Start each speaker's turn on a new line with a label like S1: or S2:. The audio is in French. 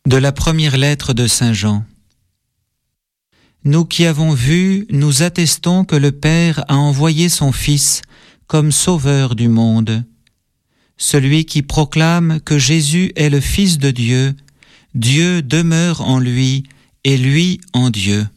S1: De la première lettre de Saint Jean. Nous qui avons vu, nous attestons que le Père a envoyé son Fils comme sauveur du monde. Celui qui proclame que Jésus est le Fils de Dieu, Dieu demeure en lui et lui en Dieu.